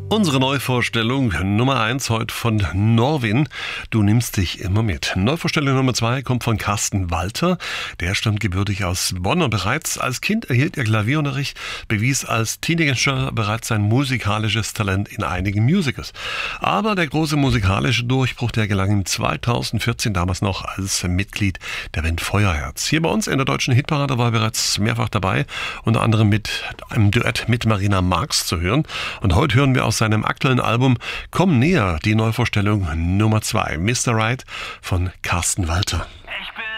Unsere Neuvorstellung Nummer 1 heute von Norwin. Du nimmst dich immer mit. Neuvorstellung Nummer 2 kommt von Carsten Walter. Der stammt gebürtig aus Bonn und bereits als Kind erhielt er Klavierunterricht, bewies als Teenager bereits sein musikalisches Talent in einigen Musicals. Aber der große musikalische Durchbruch, der gelang ihm 2014, damals noch als Mitglied der Band Feuerherz. Hier bei uns in der deutschen Hitparade war er bereits mehrfach dabei, unter anderem mit einem Duett mit Marina Marx zu hören. Und heute hören wir aus seinem aktuellen Album Komm näher die Neuvorstellung Nummer 2, Mr. Right von Carsten Walter.